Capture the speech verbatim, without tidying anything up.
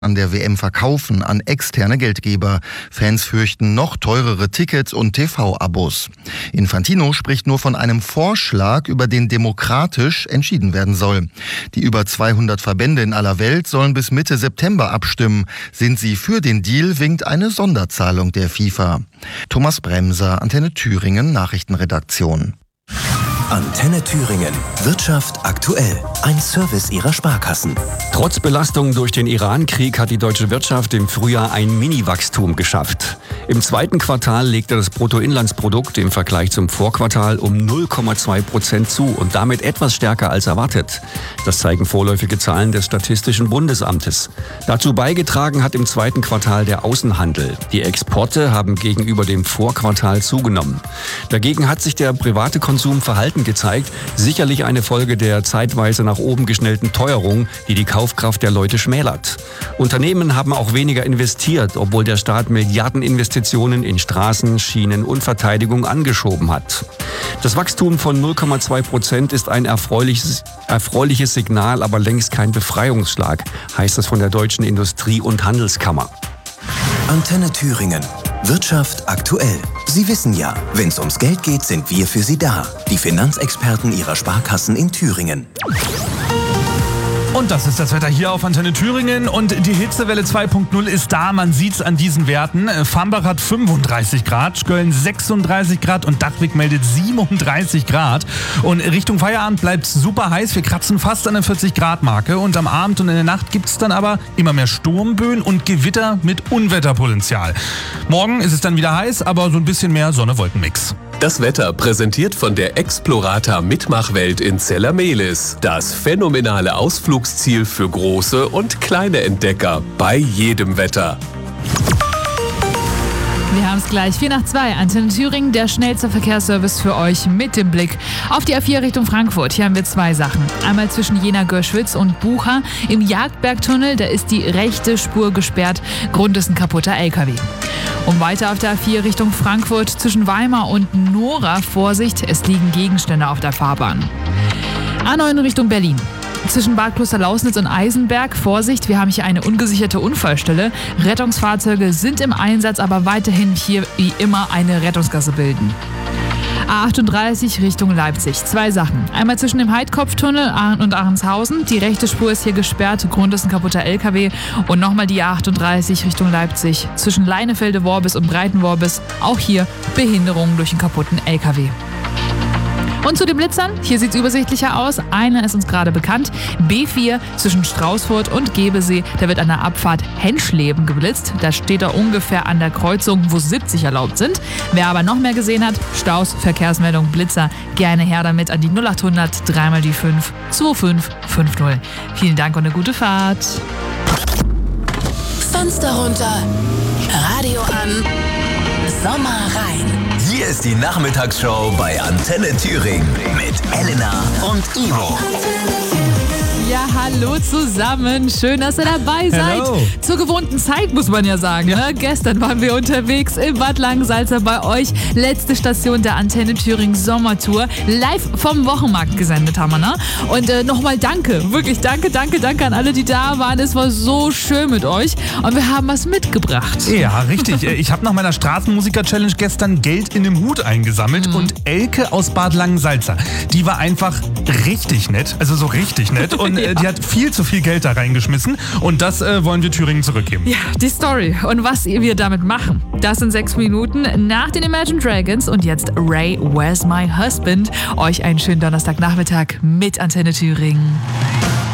an der W M verkaufen an externe Geldgeber. Fans fürchten noch teurere Tickets und T V-Abos. Infantino spricht nur von einem Vorschlag, über den demokratisch entschieden werden soll. Die über zweihundert Verbände in aller Welt sollen bis Mitte September abstimmen. Sind sie für den Deal, winkt eine Sonderzahlung der FIFA. Thomas Bremser, Antenne Thüringen, Nachrichtenredaktion. Antenne Thüringen. Wirtschaft aktuell. Ein Service Ihrer Sparkassen. Trotz Belastung durch den Iran-Krieg hat die deutsche Wirtschaft im Frühjahr ein Mini-Wachstum geschafft. Im zweiten Quartal legte das Bruttoinlandsprodukt im Vergleich zum Vorquartal um null Komma zwei Prozent zu und damit etwas stärker als erwartet. Das zeigen vorläufige Zahlen des Statistischen Bundesamtes. Dazu beigetragen hat im zweiten Quartal der Außenhandel. Die Exporte haben gegenüber dem Vorquartal zugenommen. Dagegen hat sich der private Konsum verhalten gezeigt, sicherlich eine Folge der zeitweise nach oben geschnellten Teuerung, die die Kaufkraft der Leute schmälert. Unternehmen haben auch weniger investiert, obwohl der Staat Milliardeninvestitionen in Straßen, Schienen und Verteidigung angeschoben hat. Das Wachstum von null Komma zwei Prozent ist ein erfreuliches, erfreuliches Signal, aber längst kein Befreiungsschlag, heißt es von der Deutschen Industrie- und Handelskammer. Antenne Thüringen. Wirtschaft aktuell. Sie wissen ja, wenn es ums Geld geht, sind wir für Sie da. Die Finanzexperten Ihrer Sparkassen in Thüringen. Und das ist das Wetter hier auf Antenne Thüringen und die Hitzewelle zwei Punkt null ist da, man sieht's an diesen Werten. Fambach hat fünfunddreißig Grad, Schköln sechsunddreißig Grad und Dachwig meldet siebenunddreißig Grad. Und Richtung Feierabend bleibt's super heiß, wir kratzen fast an der vierzig Grad Marke und am Abend und in der Nacht gibt's dann aber immer mehr Sturmböen und Gewitter mit Unwetterpotenzial. Morgen ist es dann wieder heiß, aber so ein bisschen mehr Sonne-Wolken-Mix. Das Wetter präsentiert von der Explorata Mitmachwelt in Zellermehlis. Das phänomenale Ausflugsziel für große und kleine Entdecker bei jedem Wetter. Wir haben es gleich. vier nach zwei. Antenne Thüringen, der schnellste Verkehrsservice für euch mit dem Blick auf die A vier Richtung Frankfurt. Hier haben wir zwei Sachen. Einmal zwischen Jena-Görschwitz und Bucha im Jagdbergtunnel. Da ist die rechte Spur gesperrt. Grund ist ein kaputter L K W. Und weiter auf der A vier Richtung Frankfurt zwischen Weimar und Nora. Vorsicht, es liegen Gegenstände auf der Fahrbahn. A neun Richtung Berlin. Zwischen Bad Klosterlausnitz und Eisenberg, Vorsicht, wir haben hier eine ungesicherte Unfallstelle. Rettungsfahrzeuge sind im Einsatz, aber weiterhin hier wie immer eine Rettungsgasse bilden. A achtunddreißig Richtung Leipzig. Zwei Sachen. Einmal zwischen dem Heidkopftunnel und Ahrенshausen. Die rechte Spur ist hier gesperrt, Grund ist ein kaputter L K W. Und nochmal die A achtunddreißig Richtung Leipzig. Zwischen Leinefelde-Worbis und Breiten-Worbis. Auch hier Behinderungen durch einen kaputten L K W. Und zu den Blitzern, hier sieht es übersichtlicher aus. Einer ist uns gerade bekannt. B vier zwischen Straußfurt und Gebesee. Da wird an der Abfahrt Henschleben geblitzt. Da steht er ungefähr an der Kreuzung, wo siebzig erlaubt sind. Wer aber noch mehr gesehen hat, Staus, Verkehrsmeldung, Blitzer, gerne her damit an die null achthundert drei mal die fünf zwei fünf fünf null. Vielen Dank und eine gute Fahrt. Fenster runter, Radio an, Sommer rein. Hier ist die Nachmittagsshow bei Antenne Thüringen mit Elena und Ivo. Ja, hallo zusammen. Schön, dass ihr dabei seid. Hello. Zur gewohnten Zeit, muss man ja sagen. Ja. Ne? Gestern waren wir unterwegs im Bad Langensalza bei euch. Letzte Station der Antenne Thüringen Sommertour. Live vom Wochenmarkt gesendet haben wir, ne? Und äh, nochmal danke. Wirklich danke, danke, danke an alle, die da waren. Es war so schön mit euch. Und wir haben was mitgebracht. Ja, richtig. Ich habe nach meiner Straßenmusiker-Challenge gestern Geld in dem Hut eingesammelt. Mhm. Und Elke aus Bad Langensalza, die war einfach richtig nett. Also so richtig nett. Und ja. Die hat viel zu viel Geld da reingeschmissen und das äh, wollen wir Thüringen zurückgeben. Ja, die Story und was wir damit machen, das in sechs Minuten nach den Imagine Dragons und jetzt Ray, Where's My Husband? Euch einen schönen Donnerstagnachmittag mit Antenne Thüringen.